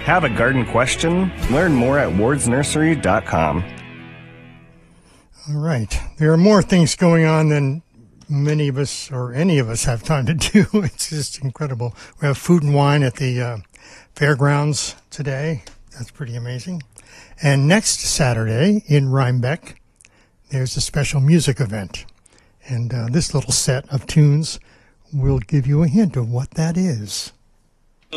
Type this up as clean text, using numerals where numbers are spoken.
Have a garden question? Learn more at wardsnursery.com. All right. There are more things going on than many of us or any of us have time to do. It's just incredible. We have food and wine at the fairgrounds today. That's pretty amazing. And next Saturday in Rhinebeck, there's a special music event. And this little set of tunes will give you a hint of what that is.